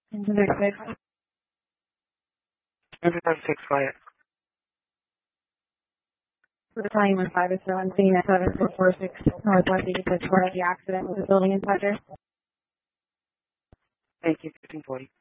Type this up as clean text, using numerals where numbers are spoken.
Engine 36. Engine 36, quiet. Battalion 15 is still on scene at 7446 Northwest 86 where the accident with the building inspector. Thank you, 1540.